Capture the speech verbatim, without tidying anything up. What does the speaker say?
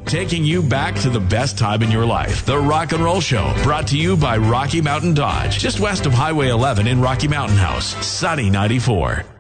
taking you back to the best time in your life. The Rock and Roll Show, brought to you by Rocky Mountain Dodge, just west of Highway eleven in Rocky Mountain House. Sunny ninety-four.